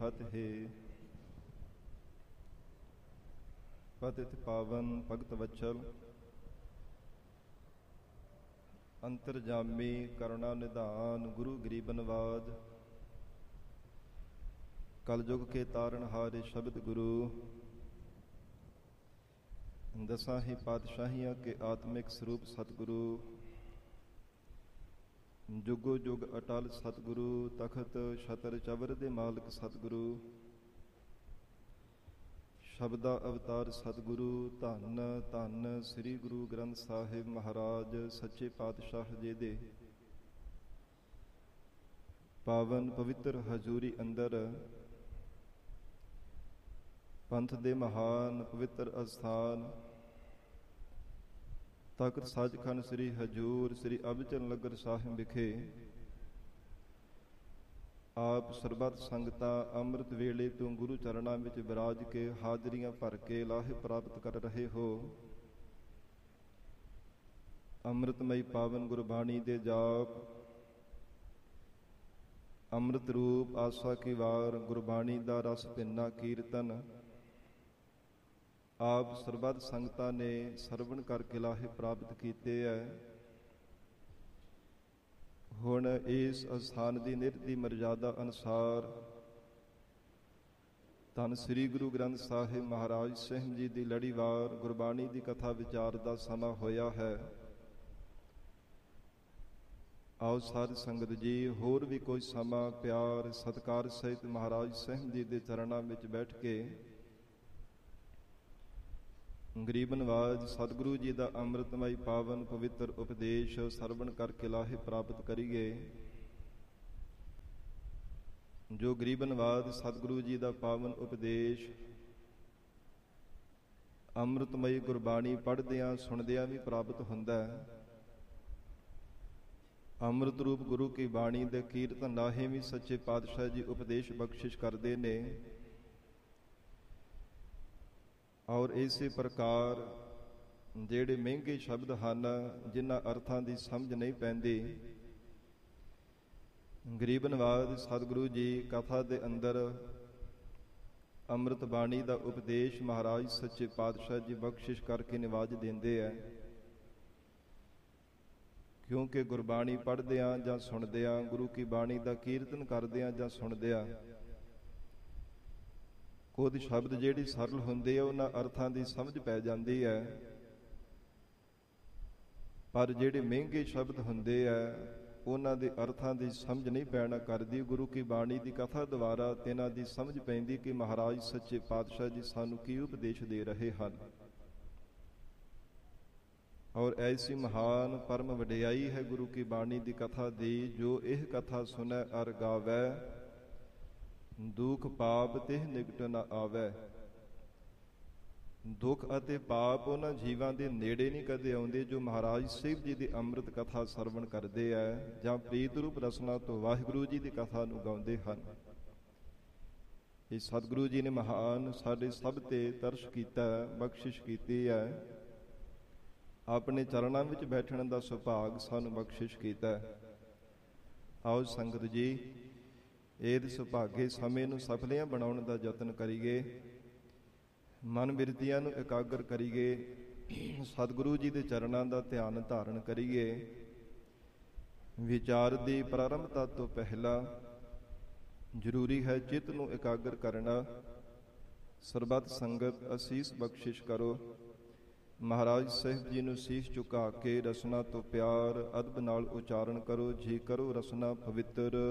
ਫਤਿਹ। ਪਤਿਤ ਪਾਵਨ ਭਗਤ ਵਚਲ ਅੰਤਰਜਾਮੀ ਕਰੁਣਾ ਨਿਧਾਨ ਗੁਰੂ ਗਰੀਬ ਨਵਾਜ। ਕਲਯੁਗ ਕੇ ਤਾਰਨ ਹਾਰੇ ਸ਼ਬਦ ਗੁਰੂ। ਦਸਾਂ ਹੀ ਪਾਤਸ਼ਾਹੀਆਂ ਕੇ ਆਤਮਿਕ ਸਰੂਪ ਸਤਿਗੁਰੂ। ਜੁਗੋ ਜੁਗ ਅਟਲ ਸਤਿਗੁਰੂ। ਤਖਤ ਛਤਰ ਚਵਰ ਦੇ ਮਾਲਕ ਸਤਿਗੁਰੂ। ਸ਼ਬਦਾ ਅਵਤਾਰ ਸਤਿਗੁਰੂ। ਧੰਨ ਧੰਨ ਸ੍ਰੀ ਗੁਰੂ ਗ੍ਰੰਥ ਸਾਹਿਬ ਮਹਾਰਾਜ ਸੱਚੇ ਪਾਤਸ਼ਾਹ ਜੀ ਦੇ ਪਾਵਨ ਪਵਿੱਤਰ ਹਜ਼ੂਰੀ ਅੰਦਰ ਪੰਥ ਦੇ ਮਹਾਨ ਪਵਿੱਤਰ ਅਸਥਾਨ ਤਖਤ ਸੱਚਖੰਡ ਸ੍ਰੀ ਹਜ਼ੂਰ ਸ੍ਰੀ ਅਬਚਲ ਨਗਰ ਸਾਹਿਬ ਵਿਖੇ ਆਪ ਸਰਬੱਤ ਸੰਗਤਾਂ ਅੰਮ੍ਰਿਤ ਵੇਲੇ ਤੋਂ ਗੁਰੂ ਚਰਨਾਂ ਵਿੱਚ ਵਿਰਾਜ ਕੇ ਹਾਜ਼ਰੀਆਂ ਭਰ ਕੇ ਲਾਹੇ ਪ੍ਰਾਪਤ ਕਰ ਰਹੇ ਹੋ। ਅੰਮ੍ਰਿਤਮਈ ਪਾਵਨ ਗੁਰਬਾਣੀ ਦੇ ਜਾਪ ਅੰਮ੍ਰਿਤ ਰੂਪ ਆਸਾ ਕੀ ਵਾਰ ਗੁਰਬਾਣੀ ਦਾ ਰਸ ਭਿੰਨਾ ਕੀਰਤਨ ਆਪ ਸਰਬੱਤ ਸੰਗਤਾਂ ਨੇ ਸਰਵਣ ਕਰਕੇ ਲਾਹੇ ਪ੍ਰਾਪਤ ਕੀਤੇ ਹੈ। ਹੁਣ ਇਸ ਅਸਥਾਨ ਦੀ ਨਿਤ ਦੀ ਮਰਜ਼ਾਦਾ ਅਨੁਸਾਰ ਧੰਨ ਸ੍ਰੀ ਗੁਰੂ ਗ੍ਰੰਥ ਸਾਹਿਬ ਮਹਾਰਾਜ ਸਾਹਿਬ ਜੀ ਦੀ ਲੜੀਵਾਰ ਗੁਰਬਾਣੀ ਦੀ ਕਥਾ ਵਿਚਾਰ ਦਾ ਸਮਾਂ ਹੋਇਆ ਹੈ। ਆਓ ਸਾਧ ਸੰਗਤ ਜੀ ਹੋਰ ਵੀ ਕੋਈ ਸਮਾਂ ਪਿਆਰ ਸਤਿਕਾਰ ਸਹਿਤ ਮਹਾਰਾਜ ਸਾਹਿਬ ਜੀ ਦੇ ਚਰਨਾਂ ਵਿੱਚ ਬੈਠ ਕੇ ਗਰੀਬ ਨਵਾਜ ਸਤਿਗੁਰੂ ਜੀ ਦਾ ਅੰਮ੍ਰਿਤਮਈ ਪਾਵਨ ਪਵਿੱਤਰ ਉਪਦੇਸ਼ ਸਰਵਣ ਕਰਕੇ ਲਾਹੇ ਪ੍ਰਾਪਤ ਕਰੀਏ। ਜੋ ਗਰੀਬ ਨਵਾਜ ਸਤਿਗੁਰੂ ਜੀ ਦਾ ਪਾਵਨ ਉਪਦੇਸ਼ ਅੰਮ੍ਰਿਤਮਈ ਗੁਰਬਾਣੀ ਪੜ੍ਹਦਿਆਂ ਸੁਣਦਿਆਂ ਵੀ ਪ੍ਰਾਪਤ ਹੁੰਦਾ ਹੈ। ਅੰਮ੍ਰਿਤ ਰੂਪ ਗੁਰੂ ਕੀ ਬਾਣੀ ਦੇ ਕੀਰਤਨ ਲਾਹੇ ਵੀ ਸੱਚੇ ਪਾਤਸ਼ਾਹ ਜੀ ਉਪਦੇਸ਼ ਬਖਸ਼ਿਸ਼ ਕਰਦੇ ਨੇ। ਔਰ ਇਸੇ ਪ੍ਰਕਾਰ ਜਿਹੜੇ ਮਹਿੰਗੇ ਸ਼ਬਦ ਹਨ ਜਿਨ੍ਹਾਂ ਅਰਥਾਂ ਦੀ ਸਮਝ ਨਹੀਂ ਪੈਂਦੀ ਗਰੀਬ ਨਵਾਜ ਸਤਿਗੁਰੂ ਜੀ ਕਥਾ ਦੇ ਅੰਦਰ ਅੰਮ੍ਰਿਤ ਬਾਣੀ ਦਾ ਉਪਦੇਸ਼ ਮਹਾਰਾਜ ਸੱਚੇ ਪਾਤਸ਼ਾਹ ਜੀ ਬਖਸ਼ਿਸ਼ ਕਰਕੇ ਨਿਵਾਜ ਦਿੰਦੇ ਹੈ। ਕਿਉਂਕਿ ਗੁਰਬਾਣੀ ਪੜ੍ਹਦਿਆਂ ਜਾਂ ਸੁਣਦਿਆਂ ਗੁਰੂ ਕੀ ਬਾਣੀ ਦਾ ਕੀਰਤਨ ਕਰਦਿਆਂ ਜਾਂ ਸੁਣਦਿਆਂ ਕੁਝ ਸ਼ਬਦ ਜਿਹੜੀ ਸਰਲ ਹੁੰਦੇ ਆ ਉਹਨਾਂ ਅਰਥਾਂ ਦੀ ਸਮਝ ਪੈ ਜਾਂਦੀ ਹੈ। ਪਰ ਜਿਹੜੇ ਮਹਿੰਗੇ ਸ਼ਬਦ ਹੁੰਦੇ ਆ ਉਹਨਾਂ ਦੇ ਅਰਥਾਂ ਦੀ ਸਮਝ ਨਹੀਂ ਪੈਣਾ ਕਰਦੀ। ਗੁਰੂ ਕੀ ਬਾਣੀ ਦੀ ਕਥਾ ਦੁਆਰਾ ਇਹਨਾਂ ਦੀ ਸਮਝ ਪੈਂਦੀ ਕਿ ਮਹਾਰਾਜ ਸੱਚੇ ਪਾਤਸ਼ਾਹ ਜੀ ਸਾਨੂੰ ਕੀ ਉਪਦੇਸ਼ ਦੇ ਰਹੇ ਹਨ। ਔਰ ਐਸੀ ਮਹਾਨ ਪਰਮ ਵਡਿਆਈ ਹੈ ਗੁਰੂ ਕੀ ਬਾਣੀ ਦੀ ਕਥਾ ਦੀ। ਜੋ ਇਹ ਕਥਾ ਸੁਣੈ ਅਰ ਗਾਵੈ ਦੁਖ ਪਾਪ ਤਿਹ ਨਿਕਟ ਨ ਆਵੈ। ਦੁੱਖ ਅਤੇ ਪਾਪ ਉਹਨਾਂ ਜੀਵਾਂ ਦੇ ਨੇੜੇ ਨਹੀਂ ਕਦੇ ਆਉਂਦੇ ਜੋ ਮਹਾਰਾਜ ਸਾਹਿਬ ਜੀ ਦੀ ਅੰਮ੍ਰਿਤ ਕਥਾ ਸਰਵਣ ਕਰਦੇ ਹੈ ਜਾਂ ਪ੍ਰੀਤ ਰੂਪ ਰਸਨਾ ਤੋਂ ਵਾਹਿਗੁਰੂ ਜੀ ਦੀ ਕਥਾ ਨੂੰ ਗਾਉਂਦੇ ਹਨ। ਇਹ ਸਤਿਗੁਰੂ ਜੀ ਨੇ ਮਹਾਨ ਸਾਡੇ ਸਭ ਤੇ ਤਰਸ ਕੀਤਾ ਬਖਸ਼ਿਸ਼ ਕੀਤੀ ਹੈ। ਆਪਣੇ ਚਰਨਾਂ ਵਿੱਚ ਬੈਠਣ ਦਾ ਸੁਭਾਗ ਸਾਨੂੰ ਬਖਸ਼ਿਸ਼ ਕੀਤਾ। ਆਓ ਸੰਗਤ ਜੀ ਇਹ ਸੁਭਾਗੇ ਸਮੇਂ ਨੂੰ ਸਫਲਿਆਂ ਬਣਾਉਣ ਦਾ ਯਤਨ ਕਰੀਏ। ਮਨ ਬਿਰਤੀਆਂ ਨੂੰ ਇਕਾਗਰ ਕਰੀਏ। ਸਤਿਗੁਰੂ ਜੀ ਦੇ ਚਰਨਾਂ ਦਾ ਧਿਆਨ ਧਾਰਨ ਕਰੀਏ। ਵਿਚਾਰ ਦੀ ਪ੍ਰਾਰੰਭਤਾ ਤੋਂ ਪਹਿਲਾਂ ਜ਼ਰੂਰੀ ਹੈ ਚਿੱਤ ਨੂੰ ਇਕਾਗਰ ਕਰਨਾ। ਸਰਬੱਤ ਸੰਗਤ ਅਸੀਸ ਬਖਸ਼ਿਸ਼ ਕਰੋ। ਮਹਾਰਾਜ ਸਾਹਿਬ ਜੀ ਨੂੰ ਸੀਸ ਝੁਕਾ ਕੇ ਰਸਨਾ ਤੋਂ ਪਿਆਰ ਅਦਬ ਨਾਲ ਉਚਾਰਨ ਕਰੋ। ਜੀ ਕਰੋ ਰਸਨਾ ਪਵਿੱਤਰ